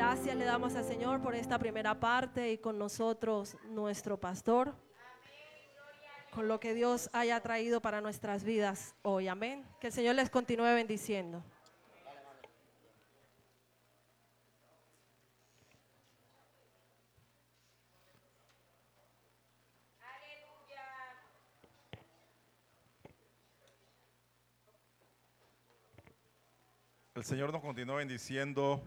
Gracias le damos al Señor por esta primera parte y con nosotros nuestro pastor, con lo que Dios haya traído para nuestras vidas hoy. Amén. Que el Señor les continúe bendiciendo. El Señor nos continúa bendiciendo.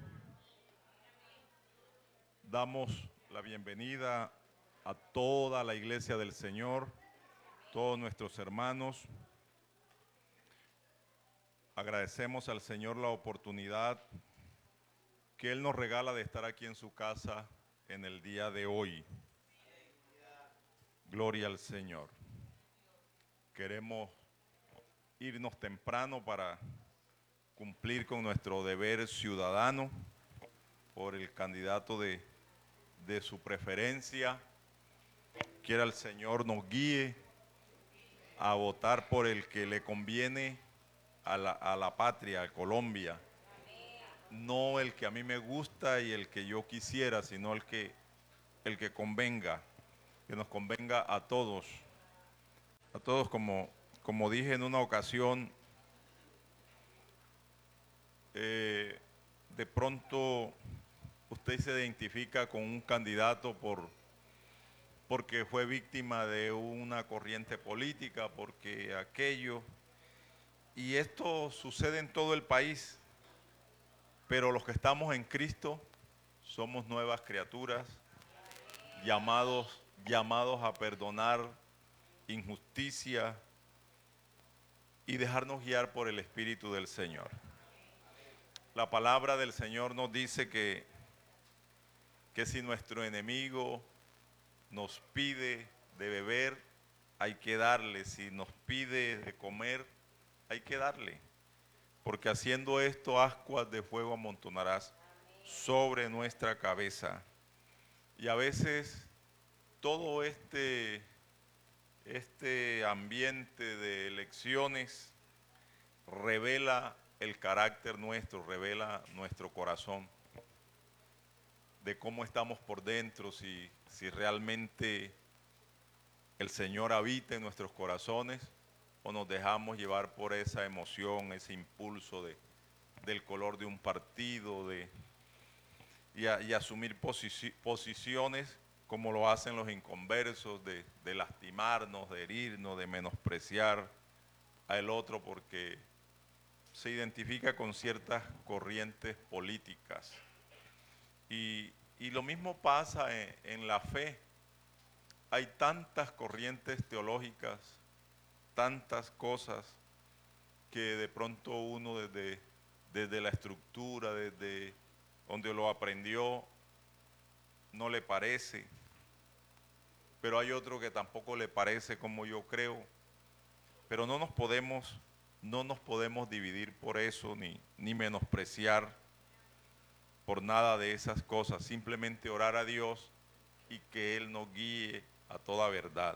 Damos la bienvenida a toda la iglesia del Señor, todos nuestros hermanos. Agradecemos al Señor la oportunidad que Él nos regala de estar aquí en su casa en el día de hoy. Gloria al Señor. Queremos irnos temprano para cumplir con nuestro deber ciudadano por el candidato de su preferencia. Quiera el Señor nos guíe a votar por el que le conviene a la patria, a Colombia. No el que a mí me gusta y el que yo quisiera, sino el que convenga, que nos convenga a todos. A todos, como dije en una ocasión, de pronto usted se identifica con un candidato porque fue víctima de una corriente política, porque aquello, y esto sucede en todo el país, pero los que estamos en Cristo somos nuevas criaturas, llamados a perdonar injusticia y dejarnos guiar por el Espíritu del Señor. La palabra del Señor nos dice que si nuestro enemigo nos pide de beber, hay que darle. Si nos pide de comer, hay que darle. Porque haciendo esto, ascuas de fuego amontonarás sobre nuestra cabeza. Y a veces todo este ambiente de elecciones revela el carácter nuestro, revela nuestro corazón, de cómo estamos por dentro, si realmente el Señor habita en nuestros corazones o nos dejamos llevar por esa emoción, ese impulso del color de un partido y asumir posiciones como lo hacen los inconversos, de lastimarnos, de herirnos, de menospreciar al otro porque se identifica con ciertas corrientes políticas. Y lo mismo pasa en la fe. Hay tantas corrientes teológicas, tantas cosas que de pronto uno desde la estructura, desde donde lo aprendió, no le parece, pero hay otro que tampoco le parece como yo creo, pero no nos podemos dividir por eso ni menospreciar por nada de esas cosas, simplemente orar a Dios y que Él nos guíe a toda verdad.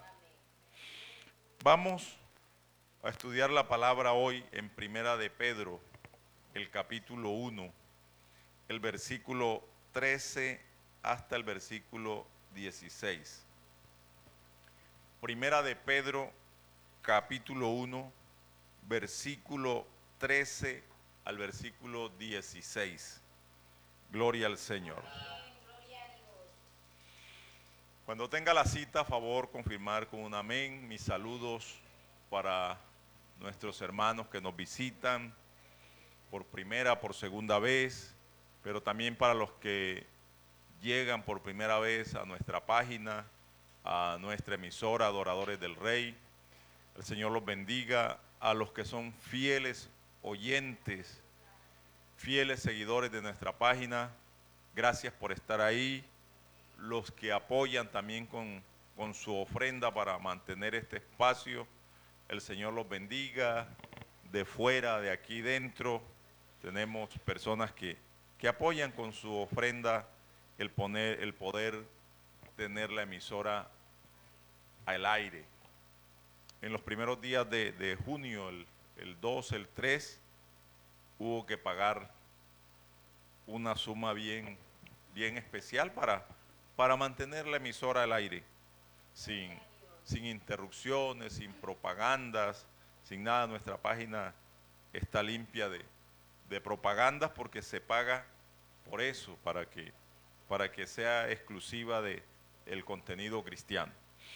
Vamos a estudiar la palabra hoy en Primera de Pedro, el capítulo 1, el versículo 13 hasta el versículo 16. Primera de Pedro, capítulo 1, versículo 13 al versículo 16. Gloria al Señor. Cuando tenga la cita, a favor, confirmar con un amén. Mis saludos para nuestros hermanos que nos visitan por primera, por segunda vez, pero también para los que llegan por primera vez a nuestra página, a nuestra emisora Adoradores del Rey. El Señor los bendiga. A los que son fieles oyentes, fieles seguidores de nuestra página, gracias por estar ahí. Los que apoyan también con su ofrenda para mantener este espacio, el Señor los bendiga. De fuera, de aquí dentro, tenemos personas que apoyan con su ofrenda el poder tener la emisora al aire. En los primeros días de junio, el 2, el 3, hubo que pagar una suma bien bien especial para mantener la emisora al aire, sin interrupciones, sin propagandas, sin nada. Nuestra página está limpia de propagandas porque se paga por eso, para que sea exclusiva del contenido cristiano.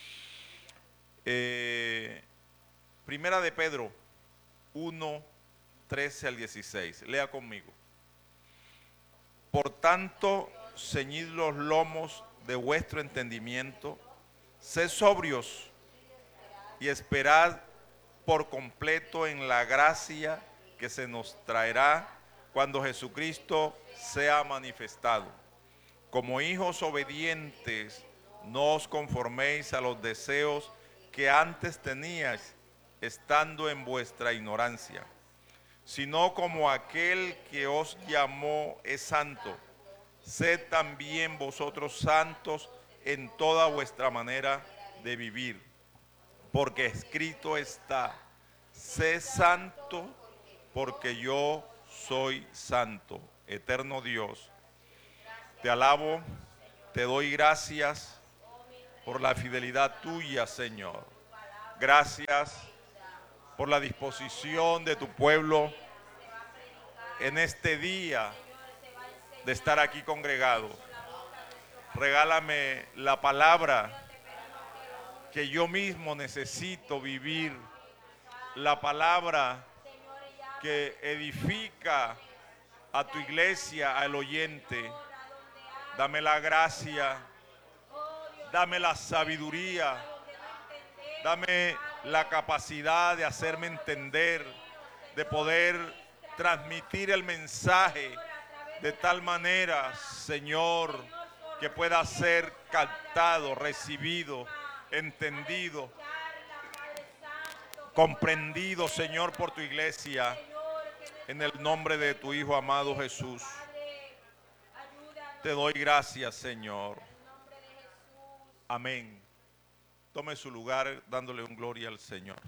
Primera de Pedro 1, 13 al 16. Lea conmigo. Por tanto, ceñid los lomos de vuestro entendimiento, sed sobrios y esperad por completo en la gracia que se nos traerá cuando Jesucristo sea manifestado. Como hijos obedientes, no os conforméis a los deseos que antes teníais, estando en vuestra ignorancia, sino como aquel que os llamó es santo, sed también vosotros santos en toda vuestra manera de vivir, porque escrito está, sé santo porque yo soy santo. Eterno Dios, te alabo, te doy gracias por la fidelidad tuya, Señor. Gracias por la disposición de tu pueblo en este día de estar aquí congregado. Regálame la palabra que yo mismo necesito vivir, la palabra que edifica a tu iglesia, al oyente. Dame la gracia, dame la sabiduría, dame la capacidad de hacerme entender, de poder transmitir el mensaje de tal manera, Señor, que pueda ser captado, recibido, entendido, comprendido, Señor, por tu iglesia, en el nombre de tu Hijo amado Jesús. Te doy gracias, Señor. Amén. Tome su lugar dándole un gloria al Señor.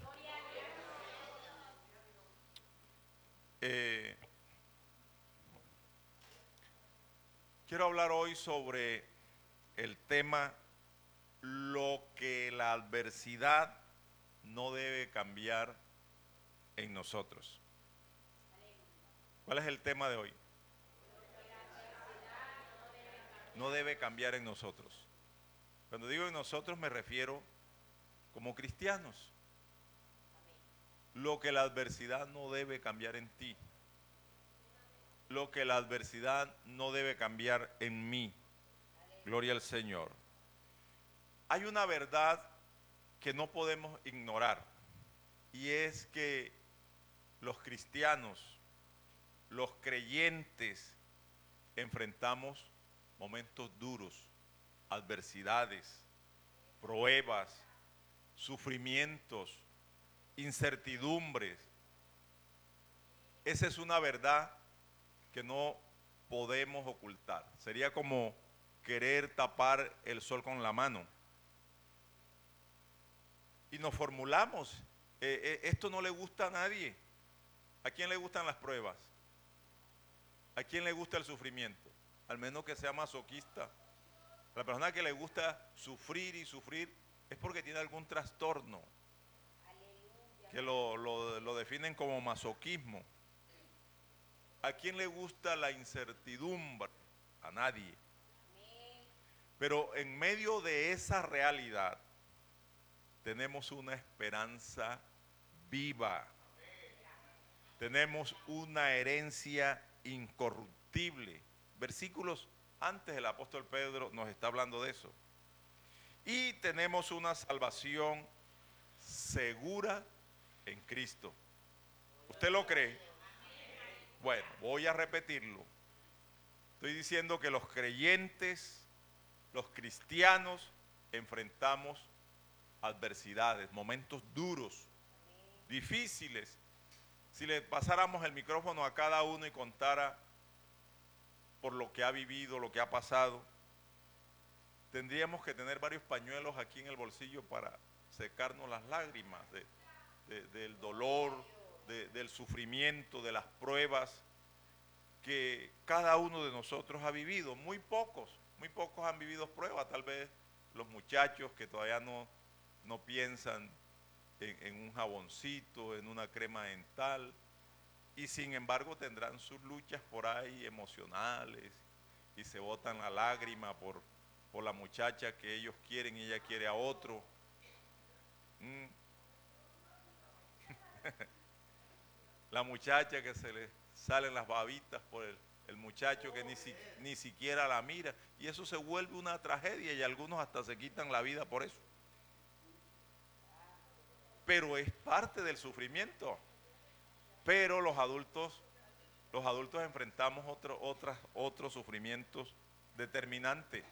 Quiero hablar hoy sobre el tema lo que la adversidad no debe cambiar en nosotros. ¿Cuál es el tema de hoy? No debe cambiar en nosotros. Cuando digo en nosotros me refiero como cristianos. Lo que la adversidad no debe cambiar en ti. Lo que la adversidad no debe cambiar en mí. Gloria al Señor. Hay una verdad que no podemos ignorar, y es que los cristianos, los creyentes, enfrentamos momentos duros, adversidades, pruebas, sufrimientos, incertidumbres. Esa es una verdad que no podemos ocultar. Sería como querer tapar el sol con la mano. Y nos formulamos, esto no le gusta a nadie. ¿A quién le gustan las pruebas? ¿A quién le gusta el sufrimiento? Al menos que sea masoquista. La persona que le gusta sufrir y sufrir es porque tiene algún trastorno, que lo definen como masoquismo. ¿A quién le gusta la incertidumbre? A nadie. Pero en medio de esa realidad tenemos una esperanza viva. Tenemos una herencia incorruptible. Versículos antes el apóstol Pedro nos está hablando de eso. Y tenemos una salvación segura en Cristo. ¿Usted lo cree? Bueno, voy a repetirlo. Estoy diciendo que los creyentes, los cristianos, enfrentamos adversidades, momentos duros, difíciles. Si le pasáramos el micrófono a cada uno y contara por lo que ha vivido, lo que ha pasado, tendríamos que tener varios pañuelos aquí en el bolsillo para secarnos las lágrimas del dolor, del sufrimiento, de las pruebas. que cada uno de nosotros ha vivido. Muy pocos han vivido pruebas, tal vez los muchachos que todavía no piensan en un jaboncito, en una crema dental, y sin embargo tendrán sus luchas por ahí emocionales y se botan la lágrima por la muchacha que ellos quieren y ella quiere a otro. La muchacha que se le salen las babitas por el muchacho que ni siquiera la mira, y eso se vuelve una tragedia y algunos hasta se quitan la vida por eso. Pero es parte del sufrimiento. Pero los adultos enfrentamos otros sufrimientos determinantes.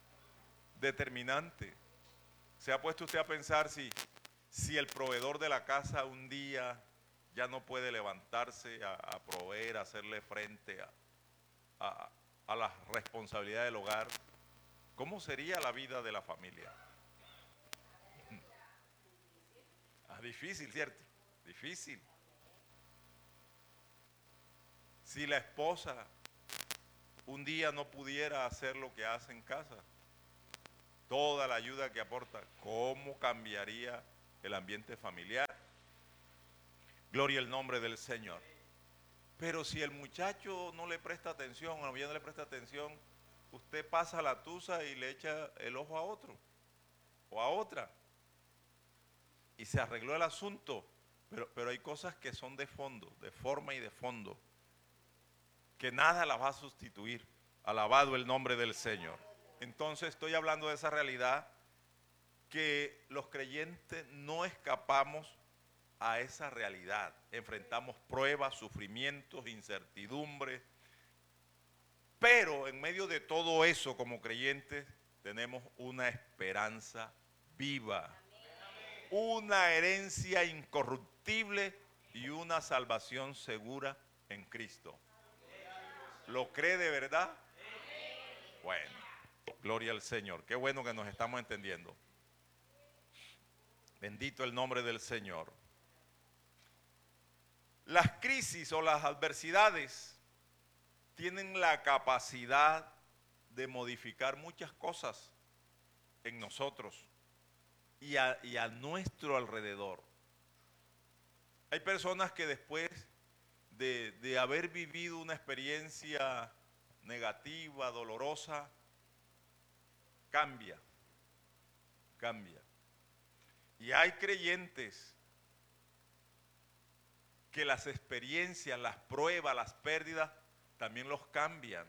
¿Se ha puesto usted a pensar si el proveedor de la casa un día ya no puede levantarse a proveer, a hacerle frente a las responsabilidades del hogar? ¿Cómo sería la vida de la familia? Difícil, ¿cierto? Difícil. Si la esposa un día no pudiera hacer lo que hace en casa, toda la ayuda que aporta, ¿cómo cambiaría el ambiente familiar? Gloria al nombre del Señor. Pero si el muchacho no le presta atención, o la mujer no le presta atención, usted pasa la tusa y le echa el ojo a otro o a otra. Y se arregló el asunto, pero hay cosas que son de fondo, de forma y de fondo, que nada las va a sustituir. Alabado el nombre del Señor. Entonces estoy hablando de esa realidad, que los creyentes no escapamos a esa realidad. Enfrentamos pruebas, sufrimientos, incertidumbres, pero en medio de todo eso, como creyentes, tenemos una esperanza viva, una herencia incorruptible y una salvación segura en Cristo. ¿Lo cree de verdad? Bueno, gloria al Señor. Qué bueno que nos estamos entendiendo. Bendito el nombre del Señor. Las crisis o las adversidades tienen la capacidad de modificar muchas cosas en nosotros y a nuestro alrededor. Hay personas que después de haber vivido una experiencia negativa, dolorosa, cambia. Y hay creyentes que las experiencias, las pruebas, las pérdidas, también los cambian.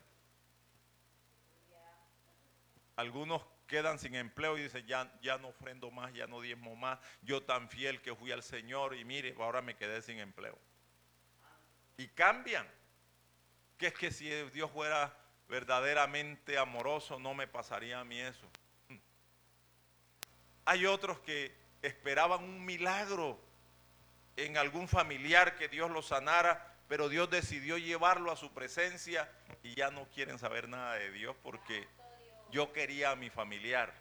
Algunos quedan sin empleo y dicen, ya no ofrendo más, ya no diezmo más, yo tan fiel que fui al Señor y mire, ahora me quedé sin empleo. Y cambian. Que es que si Dios fuera verdaderamente amoroso, no me pasaría a mí eso. Hay otros que esperaban un milagro en algún familiar, que Dios lo sanara, pero Dios decidió llevarlo a su presencia y ya no quieren saber nada de Dios porque yo quería a mi familiar.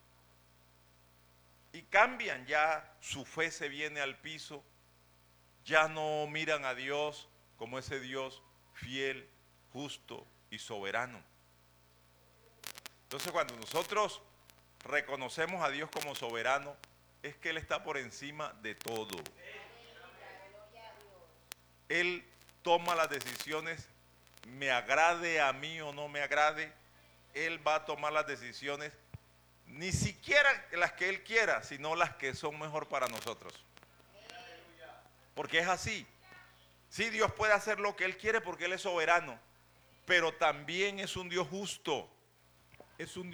Y cambian, ya su fe se viene al piso, ya no miran a Dios como ese Dios fiel, justo y soberano. Entonces, cuando nosotros reconocemos a Dios como soberano, es que Él está por encima de todo. Él toma las decisiones, me agrade a mí o no me agrade, Él va a tomar las decisiones, ni siquiera las que Él quiera, sino las que son mejor para nosotros. Porque es así. Sí, Dios puede hacer lo que Él quiere porque Él es soberano, pero también es un Dios justo, es un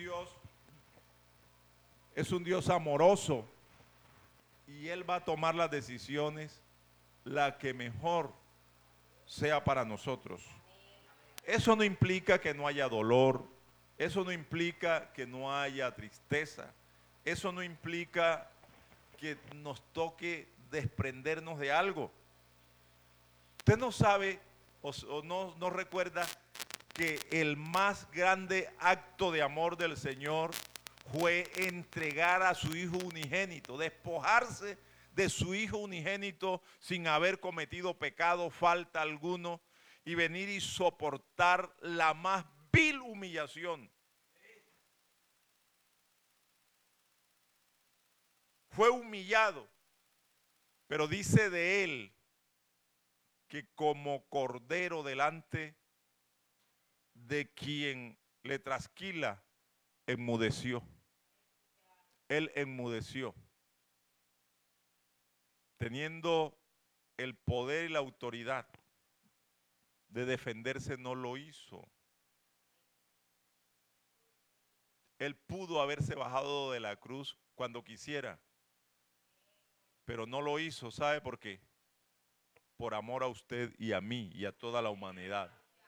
Dios amoroso, y Él va a tomar las decisiones, la que mejor sea para nosotros. Eso no implica que no haya dolor, eso no implica que no haya tristeza, eso no implica que nos toque desprendernos de algo. Usted no sabe o no recuerda que el más grande acto de amor del Señor fue entregar a su Hijo unigénito, despojarse de su Hijo unigénito sin haber cometido pecado, falta alguno, y venir y soportar la más vil humillación. Fue humillado, pero dice de él que como cordero delante de quien le trasquila, enmudeció. Él enmudeció. Teniendo el poder y la autoridad de defenderse, no lo hizo. Él pudo haberse bajado de la cruz cuando quisiera, pero no lo hizo. ¿Sabe por qué? Por amor a usted y a mí y a toda la humanidad.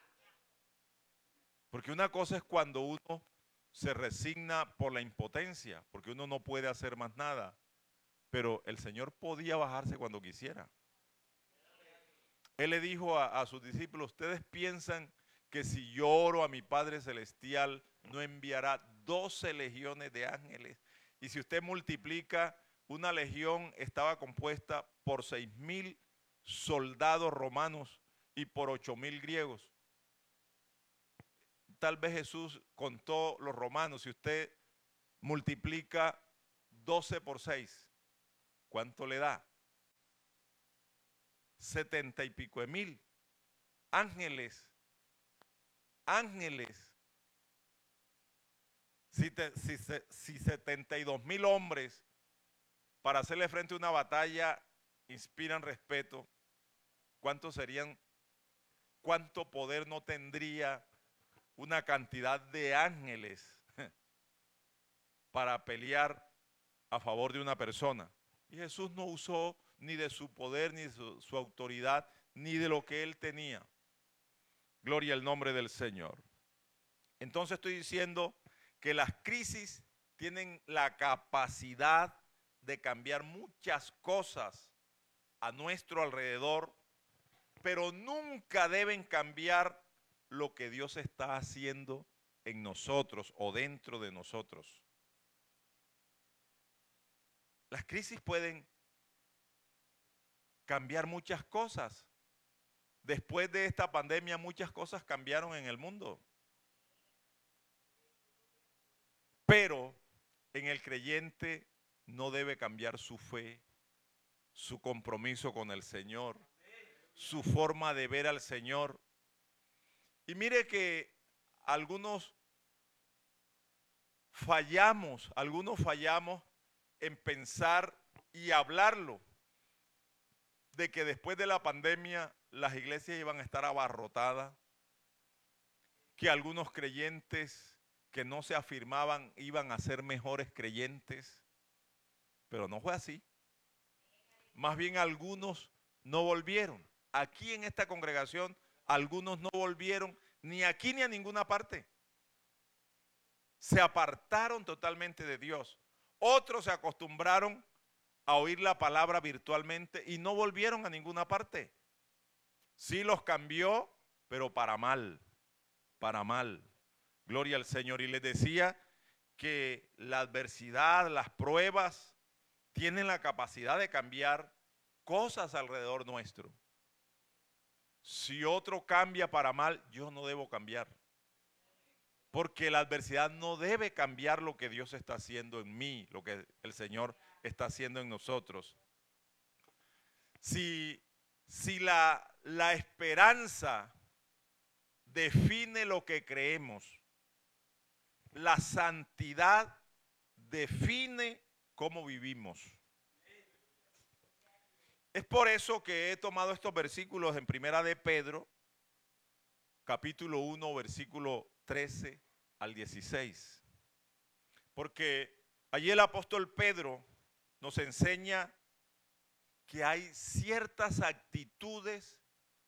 Porque una cosa es cuando uno se resigna por la impotencia, porque uno no puede hacer más nada, pero el Señor podía bajarse cuando quisiera. Él le dijo a sus discípulos, ustedes piensan que si yo oro a mi Padre Celestial, no enviará 12 legiones de ángeles. Y si usted multiplica, una legión estaba compuesta por 6,000 soldados romanos y por 8,000 griegos. Tal vez Jesús contó los romanos, si usted multiplica 12 por 6, ¿cuánto le da? 70 y pico de mil ángeles. Ángeles. Si 72,000 hombres para hacerle frente a una batalla inspiran respeto, ¿cuántos serían? ¿Cuánto poder no tendría una cantidad de ángeles para pelear a favor de una persona? Y Jesús no usó ni de su poder, ni de su autoridad, ni de lo que él tenía. Gloria al nombre del Señor. Entonces estoy diciendo que las crisis tienen la capacidad de cambiar muchas cosas a nuestro alrededor, pero nunca deben cambiar lo que Dios está haciendo en nosotros o dentro de nosotros. Las crisis pueden cambiar muchas cosas. Después de esta pandemia muchas cosas cambiaron en el mundo. Pero en el creyente no debe cambiar su fe, su compromiso con el Señor, su forma de ver al Señor. Y mire que algunos fallamos en pensar y hablarlo, de que después de la pandemia las iglesias iban a estar abarrotadas, que algunos creyentes que no se afirmaban iban a ser mejores creyentes, pero no fue así. Más bien algunos no volvieron. Aquí en esta congregación algunos no volvieron ni aquí ni a ninguna parte. Se apartaron totalmente de Dios. Otros se acostumbraron a oír la palabra virtualmente y no volvieron a ninguna parte. Sí los cambió, pero para mal, para mal. Gloria al Señor. Y les decía que la adversidad, las pruebas, tienen la capacidad de cambiar cosas alrededor nuestro. Si otro cambia para mal, yo no debo cambiar. Porque la adversidad no debe cambiar lo que Dios está haciendo en mí, lo que el Señor está haciendo en nosotros. Si la esperanza define lo que creemos, la santidad define cómo vivimos. Es por eso que he tomado estos versículos en Primera de Pedro, capítulo 1, versículo 13 al 16. Porque allí el apóstol Pedro nos enseña que hay ciertas actitudes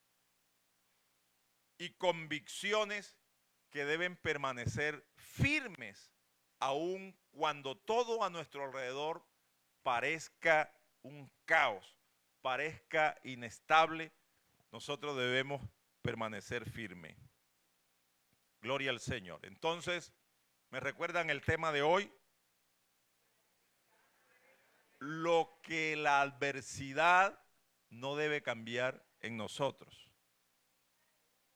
y convicciones que deben permanecer firmes, aun cuando todo a nuestro alrededor parezca un caos, parezca inestable. Nosotros debemos permanecer firmes. Gloria al Señor. Entonces, ¿me recuerdan el tema de hoy? Lo que la adversidad no debe cambiar en nosotros.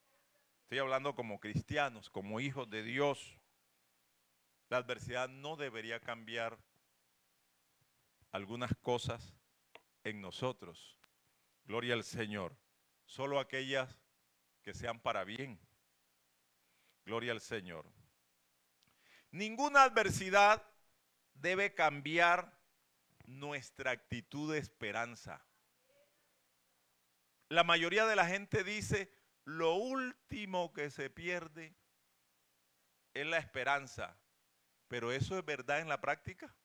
estoy hablando como cristianos, como hijos de Dios, la adversidad no debería cambiar algunas cosas en nosotros. Gloria al Señor. Solo aquellas que sean para bien. Gloria al Señor. Ninguna adversidad debe cambiar nuestra actitud de esperanza. La mayoría de la gente dice, lo último que se pierde es la esperanza. Pero ¿eso es verdad en la práctica?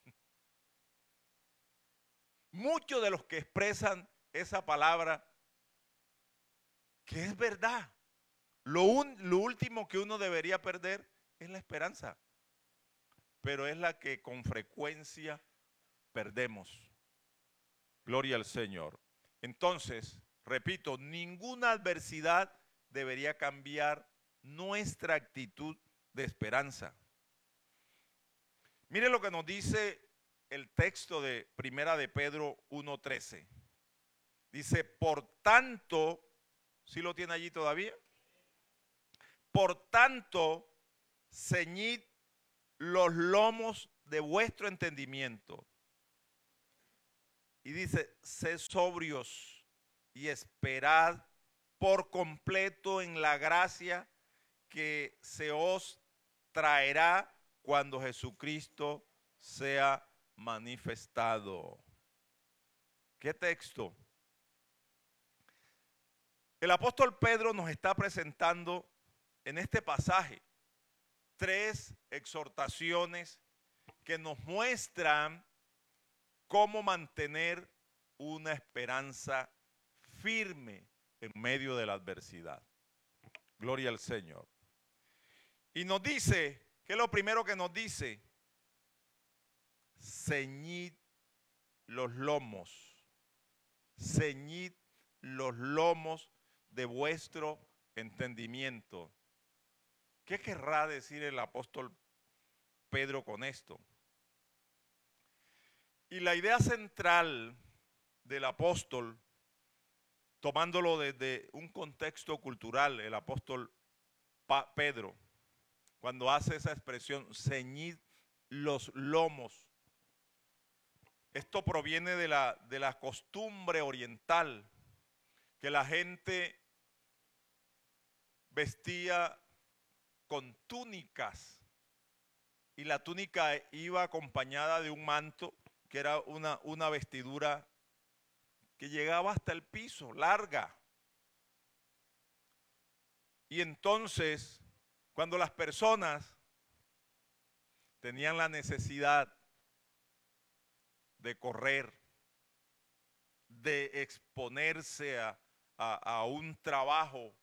Muchos de los que expresan esa palabra, que es verdad, lo último que uno debería perder es la esperanza. Pero es la que con frecuencia perdemos. Gloria al Señor. Entonces, repito, ninguna adversidad debería cambiar nuestra actitud de esperanza. Mire lo que nos dice el texto de Primera de Pedro 1:13. Dice, por tanto, ¿sí lo tiene allí todavía? Por tanto, ceñid los lomos de vuestro entendimiento. Y dice, sed sobrios y esperad por completo en la gracia que se os traerá cuando Jesucristo sea manifestado. ¿Qué texto? El apóstol Pedro nos está presentando en este pasaje 3 exhortaciones que nos muestran cómo mantener una esperanza firme en medio de la adversidad. Gloria al Señor. Y nos dice, ¿qué es lo primero que nos dice? Ceñid los lomos. Ceñid los lomos de vuestro entendimiento. ¿Qué querrá decir el apóstol Pedro con esto? Y la idea central del apóstol, tomándolo desde un contexto cultural, el apóstol Pedro, cuando hace esa expresión, ceñid los lomos, esto proviene de la costumbre oriental, que la gente vestía con túnicas, y la túnica iba acompañada de un manto, que era una vestidura que llegaba hasta el piso, larga. Y entonces, cuando las personas tenían la necesidad de correr, de exponerse a un trabajo,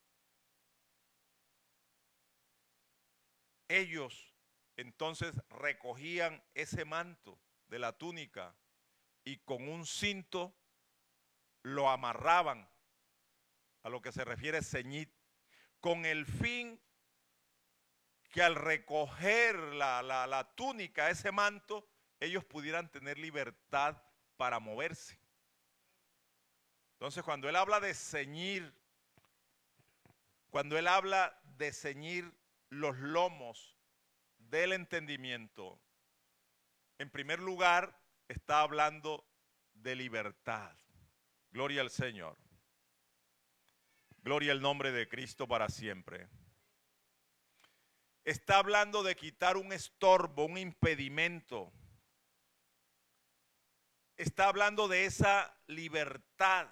ellos entonces recogían ese manto de la túnica y con un cinto lo amarraban, a lo que se refiere ceñid, con el fin que al recoger la túnica, ese manto, ellos pudieran tener libertad para moverse. Entonces, cuando él habla de ceñir, cuando él habla de ceñir los lomos del entendimiento, en primer lugar está hablando de libertad. Gloria al Señor. Gloria al nombre de Cristo para siempre. Está hablando de quitar un estorbo, un impedimento. Está hablando de esa libertad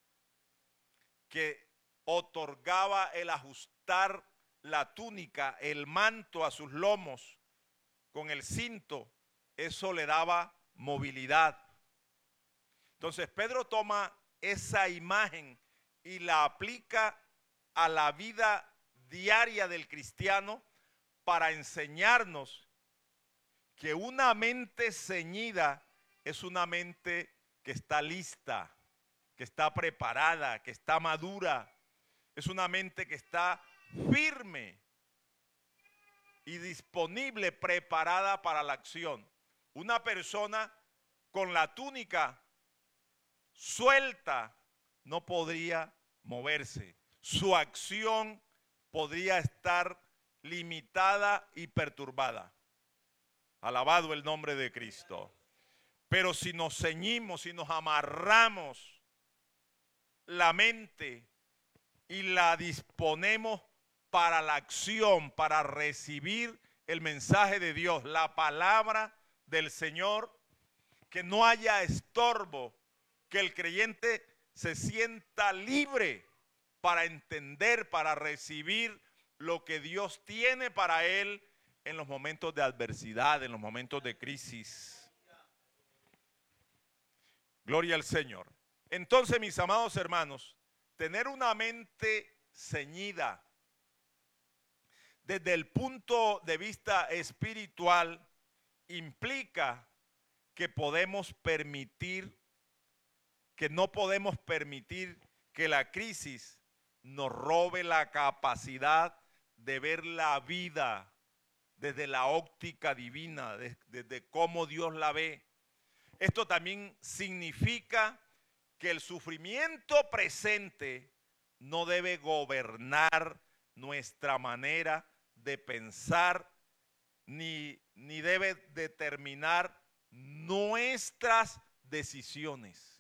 que otorgaba el ajustar la túnica, el manto a sus lomos con el cinto. Eso le daba movilidad. Entonces Pedro toma esa imagen y la aplica a la vida diaria del cristiano para enseñarnos que una mente ceñida es una mente que está lista, que está preparada, que está madura. Es una mente que está firme y disponible, preparada para la acción. Una persona con la túnica suelta no podría moverse. Su acción podría estar limitada y perturbada. Alabado el nombre de Cristo. Pero si nos ceñimos, si nos amarramos la mente y la disponemos para la acción, para recibir el mensaje de Dios, la palabra del Señor, que no haya estorbo, que el creyente se sienta libre para entender, para recibir lo que Dios tiene para él en los momentos de adversidad, en los momentos de crisis. Gloria al Señor. Entonces, mis amados hermanos, tener una mente ceñida desde el punto de vista espiritual implica que no podemos permitir que la crisis nos robe la capacidad de ver la vida desde la óptica divina, desde cómo Dios la ve. Esto también significa que el sufrimiento presente no debe gobernar nuestra manera de pensar, ni debe determinar nuestras decisiones.